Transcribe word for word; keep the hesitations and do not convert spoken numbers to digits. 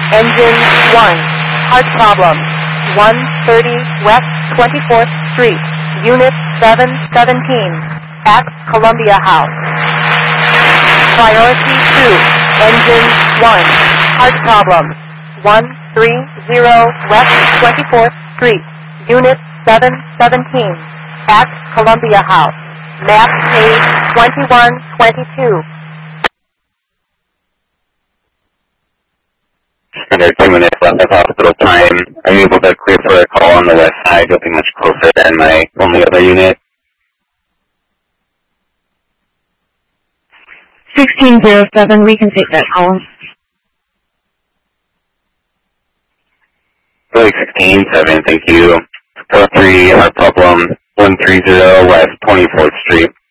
Engine one. Heart problem. one thirty West twenty-fourth Street. Unit seven seventeen. At Columbia House. Priority two. Engine one. Heart problem. one thirty West twenty-fourth Street. Unit seven seventeen. At Columbia House. Map page twenty-one twenty-two. Under two minutes left of hospital time. Are you able to clear for a call on the west side? You'll be much closer than my only other unit. sixteen oh seven, we can take that call. Really sixteen seven, thank you. four three, heart problem, one thirty West twenty-fourth Street.